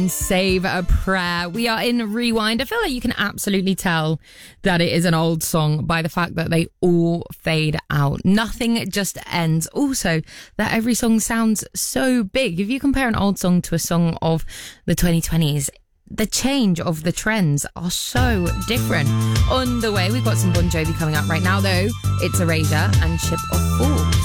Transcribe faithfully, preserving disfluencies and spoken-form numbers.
Save a Prayer. We are in Rewind. I feel like you can absolutely tell that it is an old song by the fact that they all fade out. Nothing just ends. Also, that every song sounds so big. If you compare an old song to a song of the twenty twenties, the change of the trends are so different. On the way, we've got some Bon Jovi coming up right now, though. It's Erasure and Ship of Fools.